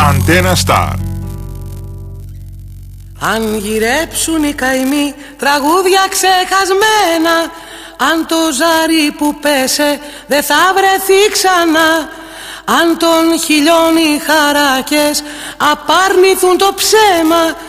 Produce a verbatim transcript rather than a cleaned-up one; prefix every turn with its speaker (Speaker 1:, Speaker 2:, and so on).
Speaker 1: Αντένα Σταρ.
Speaker 2: Αν γυρέψουν οι καημοί τραγούδια ξεχασμένα, αν το ζάρι που πέσε δεν θα βρεθεί ξανά, αν των χιλιών οι χαράκες απάρνηθουν το ψέμα